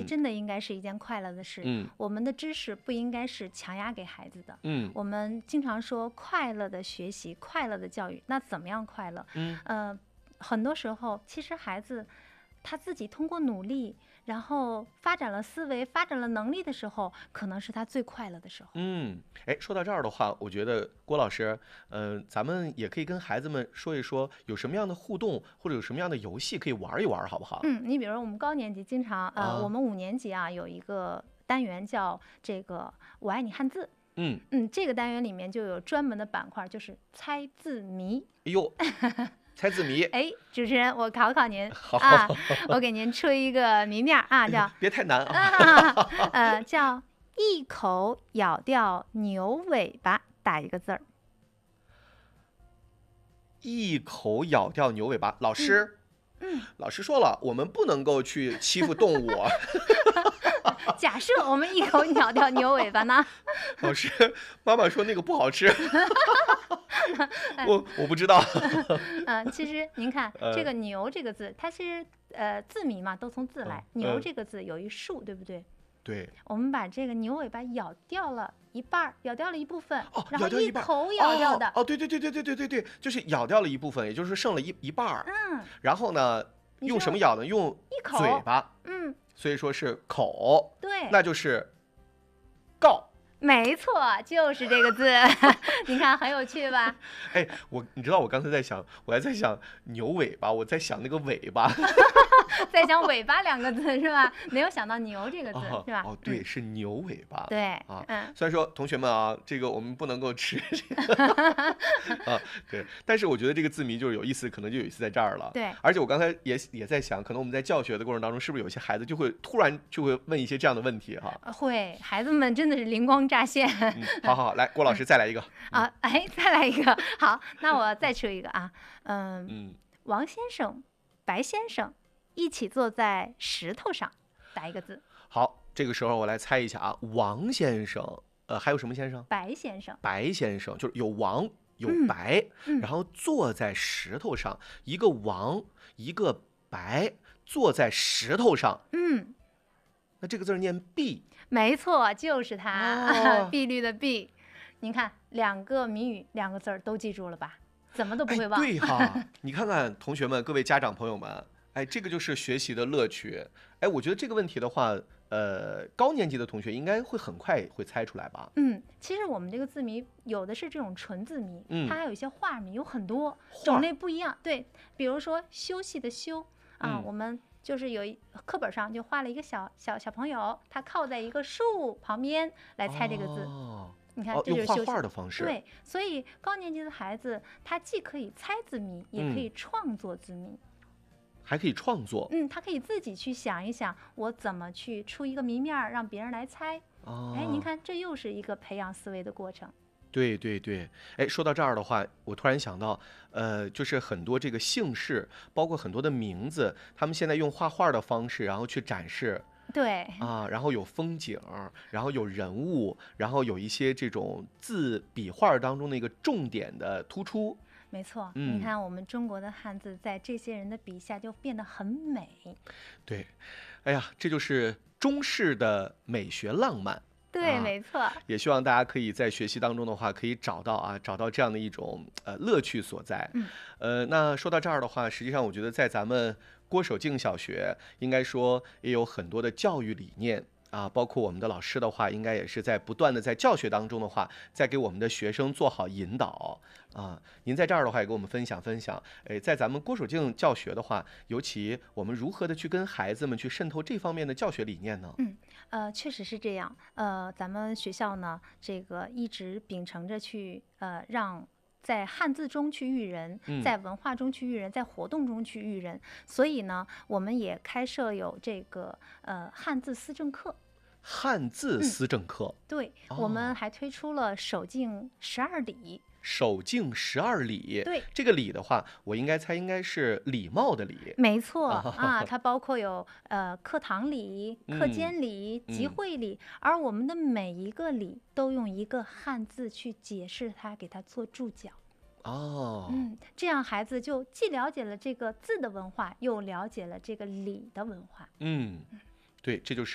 真的应该是一件快乐的事。我们的知识不应该是强压给孩子的。我们经常说快乐的学习，快乐的教育，那怎么样快乐？很多时候其实孩子他自己通过努力，然后发展了思维，发展了能力的时候，可能是他最快乐的时候。 说到这儿的话，我觉得郭老师，咱们也可以跟孩子们说一说，有什么样的互动或者有什么样的游戏可以玩一玩，好不好？ 你比如说我们高年级经常，我们5年级啊有一个单元叫这个我爱你汉字。这个单元里面就有专门的板块，就是猜字谜。 哎呦，猜字谜！ 主持人，我考您啊， 我给您出一个谜面啊，叫别太难啊， 叫一口咬掉牛尾巴，打一个字儿。 一口咬掉牛尾巴，老师，老师说了，我们不能够去欺负动物。 假设我们一口咬掉牛尾巴呢？ 老师，妈妈说那个不好吃。我不知道。 其实您看这个牛这个字，它是字谜嘛，都从字来。牛这个字有一竖，对不对？ 对。 我们把这个牛尾巴咬掉了一半，咬掉了一部分，然后一口咬掉的。 对，就是咬掉了一部分，也就是剩了一半。然后呢，用什么咬呢？用嘴巴。所以说是口。 对。 那就是告。 没错，就是这个字。你看很有趣吧？ 你知道我刚才在想，我还在想牛尾巴，我在想那个尾巴。 在想尾巴2个字是吧？没有想到牛这个字是吧？ 对，是牛尾巴。 对啊，虽然说同学们啊，这个我们不能够吃对，但是我觉得这个字谜就是有意思，可能就有意思在这儿了。 对， 而且我刚才也在想，可能我们在教学的过程当中，是不是有些孩子就会突然就会问一些这样的问题哈？ 会，孩子们真的是灵光乍现。 好，来，郭老师再来一个再来一个。好，那我再出一个啊。王先生、白先生一起坐在石头上，打一个字。 好，这个时候我来猜一下啊，王先生，还有什么先生？ 白先生。 白先生就是有王有白，然后坐在石头上，一个王一个白坐在石头上。那这个字念碧。 没错，就是它。碧绿的碧。您看2个谜语2个字都记住了吧？怎么都不会忘。 对哈，你看看同学们，各位家长朋友们，这个就是学习的乐趣。我觉得这个问题的话，高年级的同学应该会很快会猜出来吧？ 其实我们这个字谜有的是这种纯字谜，它还有一些画谜，有很多种类不一样。对，比如说休息的休啊，我们就是有课本上就画了一个小朋友，他靠在一个树旁边来猜这个字。你看，这就是用画画的方式。 对，所以高年级的孩子，他既可以猜字谜，也可以创作字谜， 还可以创作。 他可以自己去想一想，我怎么去出一个谜面让别人来猜。您看，这又是一个培养思维的过程。 对，说到这儿的话，我突然想到，就是很多这个姓氏，包括很多的名字，他们现在用画画的方式，然后去展示。 对然后有风景，然后有人物，然后有一些这种字笔画当中的一个重点的突出。 没错，你看我们中国的汉字在这些人的笔下就变得很美。 对，这就是中式的美学浪漫。 对，没错。 也希望大家可以在学习当中的话，可以找到这样的一种乐趣所在。那说到这儿的话，实际上我觉得在咱们郭守敬小学，应该说也有很多的教育理念包括我们的老师的话，应该也是在不断的在教学当中的话，在给我们的学生做好引导您在这儿的话也给我们分享分享，在咱们郭守敬教学的话，尤其我们如何的去跟孩子们去渗透这方面的教学理念呢？ 确实是这样。咱们学校呢，这个一直秉承着去让在汉字中去育人，在文化中去育人，在活动中去育人。所以呢，我们也开设有这个汉字思政课。 汉字思政课。 对，我们还推出了守敬12礼。 守敬12礼。 对， 这个礼的话，我应该猜应该是礼貌的礼。 没错它包括有课堂礼、课间礼、集会礼，而我们的每一个礼都用一个汉字去解释它，给它做注脚。这样孩子就既了解了这个字的文化，又了解了这个礼的文化。 对，这就是